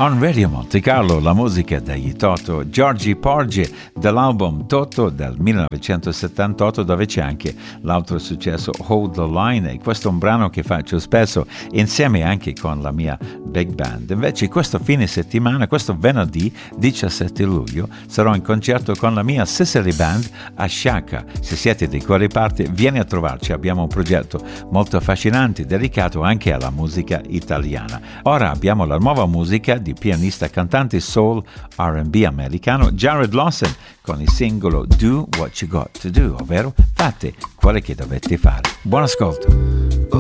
On Radio Monte Carlo, la musica degli Toto, Giorgi Porgi dell'album Toto del 1978, dove c'è anche l'altro successo Hold the Line, e questo è un brano che faccio spesso insieme anche con la mia big band. Invece questo fine settimana, questo venerdì 17 luglio, sarò in concerto con la mia Sicily Band a Sciacca. Se siete di quelle parti, vieni a trovarci, abbiamo un progetto molto affascinante dedicato anche alla musica italiana. Ora abbiamo la nuova musica di pianista cantante soul R&B americano Jared Lawson con il singolo Do What You Got to Do, ovvero fate quello che dovete fare. Buon ascolto.